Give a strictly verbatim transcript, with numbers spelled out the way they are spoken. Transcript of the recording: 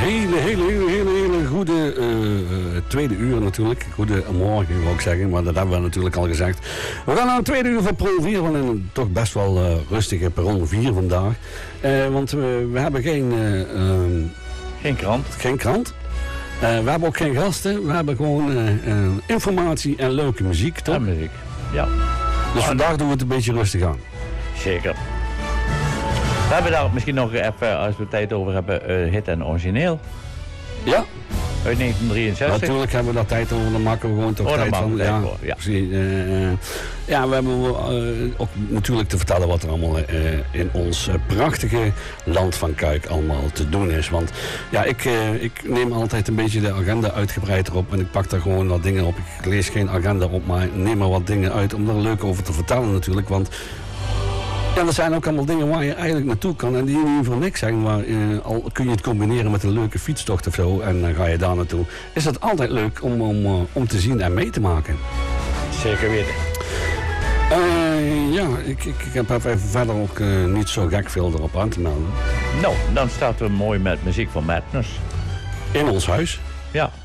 hele, hele, hele, hele, hele goede uh, tweede uur natuurlijk. Goedemorgen wil ik zeggen, maar dat hebben we natuurlijk al gezegd. We gaan naar een tweede uur van Perron vier, van een toch best wel uh, rustige Perron vier vandaag. Uh, want we, we hebben geen... Uh, uh, geen krant. Geen krant. Uh, we hebben ook geen gasten, we hebben gewoon uh, uh, informatie en leuke muziek, toch? Ja, muziek, ja. Dus vandaag doen we het een beetje rustig aan. Zeker. We hebben daar misschien nog even, als we tijd over hebben, uh, hit en origineel. Ja. Uit negentien drieënzestig. Natuurlijk hebben we daar tijd over, dan maken we gewoon toch oh, tijd van. Ja, ja. Uh, ja, we hebben uh, ook natuurlijk te vertellen wat er allemaal uh, in ons uh, prachtige land van Kuik allemaal te doen is. Want ja, ik, uh, ik neem altijd een beetje de agenda uitgebreid erop en ik pak daar gewoon wat dingen op. Ik lees geen agenda op, maar neem maar wat dingen uit om er leuk over te vertellen natuurlijk. Want ja, er zijn ook allemaal dingen waar je eigenlijk naartoe kan en die niet voor niks zijn. Maar uh, al kun je het combineren met een leuke fietstocht of zo en dan ga je daar naartoe. Is het altijd leuk om, om, uh, om te zien en mee te maken. Zeker weten. Uh, ja, ik, ik, ik heb even verder ook uh, niet zo gek veel erop aan te melden. Nou, dan starten we mooi met muziek van Madness. In ons huis. Ja.